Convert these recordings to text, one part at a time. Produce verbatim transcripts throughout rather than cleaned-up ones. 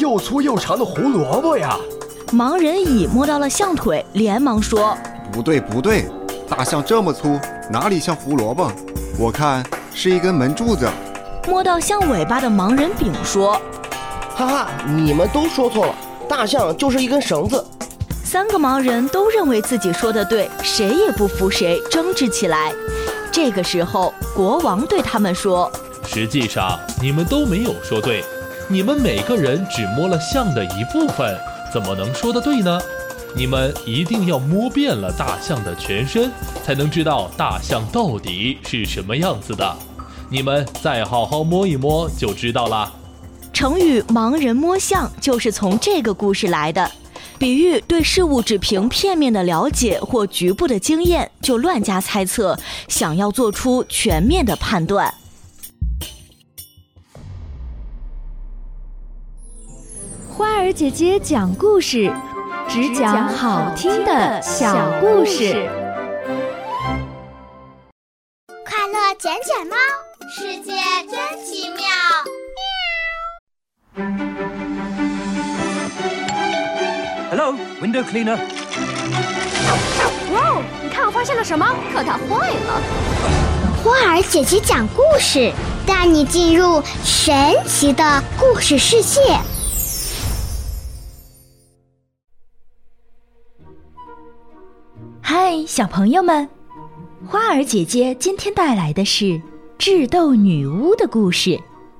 又粗又长的胡萝卜呀。 盲人乙摸到了象腿，连忙说： 不对不对，大象这么粗，哪里像胡萝卜？我看是一根门柱子。 摸到象尾巴的盲人丙说： 哈哈，你们都说错了，大象就是一根绳子。 三个盲人都认为自己说的对，谁也不服谁，争执起来。这个时候，国王对他们说： 实际上你们都没有说对，你们每个人只摸了象的一部分，怎么能说得对呢？你们一定要摸遍了大象的全身，才能知道大象到底是什么样子的。你们再好好摸一摸就知道了。 成语盲人摸象就是从这个故事来的，比喻对事物只凭片面的了解或局部的经验就乱加猜测，想要做出全面的判断。 花儿姐姐讲故事，只讲好听的小故事。 快乐捡捡猫，世界真奇妙。 Hello, window cleaner. 哇哦，你看我发现了什么？可它坏了。 花儿姐姐讲故事，带你进入神奇的故事世界。 嗨，小朋友们，花儿姐姐今天带来的是智斗女巫的故事。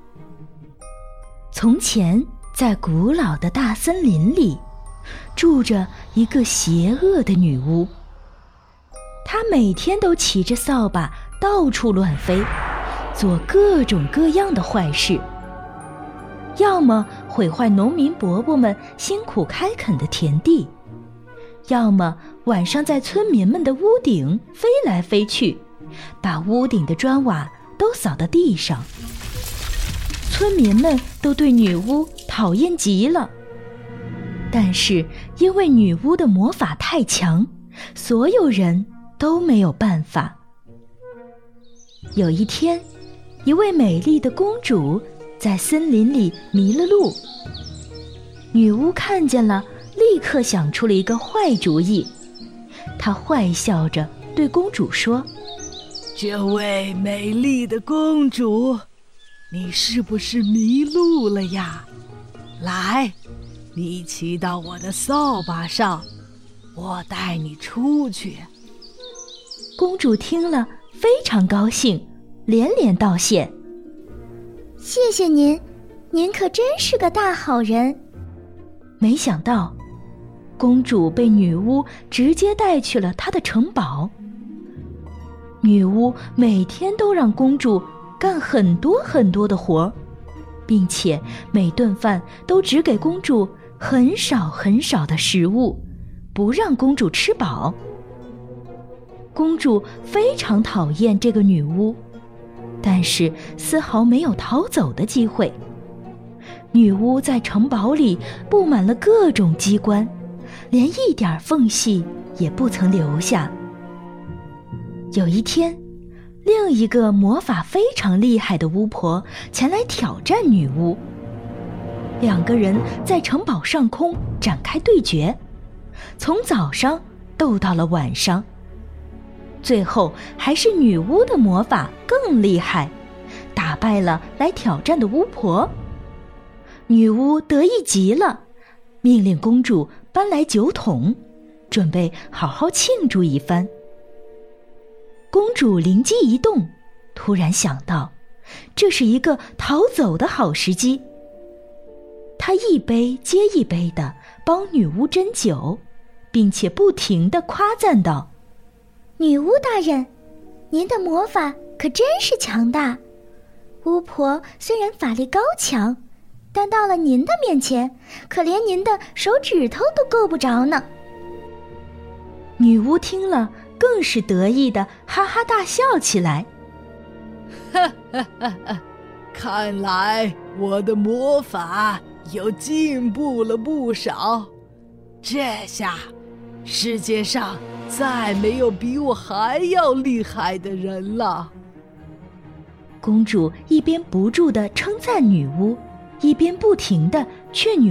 从前，在古老的大森林里，住着一个邪恶的女巫。她每天都骑着扫把到处乱飞，做各种各样的坏事，要么毁坏农民伯伯们辛苦开垦的田地，要么晚上在村民们的屋顶飞来飞去，把屋顶的砖瓦都扫到地上。村民们都对女巫讨厌极了，但是因为女巫的魔法太强，所有人都没有办法。有一天，一位美丽的公主在森林里迷了路，女巫看见了，立刻想出了一个坏主意。她坏笑着对公主说： 这位美丽的公主，你是不是迷路了呀？来，你骑到我的扫把上，我带你出去。 公主听了非常高兴，连连道谢。 谢谢您，您可真是个大好人。 没想到，公主被女巫直接带去了她的城堡。女巫每天都让公主干很多很多的活，并且每顿饭都只给公主很少很少的食物，不让公主吃饱。公主非常讨厌这个女巫，但是丝毫没有逃走的机会。女巫在城堡里布满了各种机关，连一点缝隙也不曾留下。有一天，另一个魔法非常厉害的巫婆前来挑战女巫，两个人在城堡上空展开对决，从早上斗到了晚上。最后还是女巫的魔法更厉害，打败了来挑战的巫婆。女巫得意极了，命令公主搬来酒桶，准备好好庆祝一番。公主灵机一动，突然想到，这是一个逃走的好时机。她一杯接一杯地帮女巫斟酒，并且不停地夸赞道： 女巫大人，您的魔法可真是强大。巫婆虽然法力高强，但到了您的面前，可连您的手指头都够不着呢。 女巫听了，更是得意的哈哈大笑起来。 哈哈哈哈！看来我的魔法又进步了不少，这下世界上再没有比我还要厉害的人了。 公主一边不住地称赞女巫，一边不停地劝女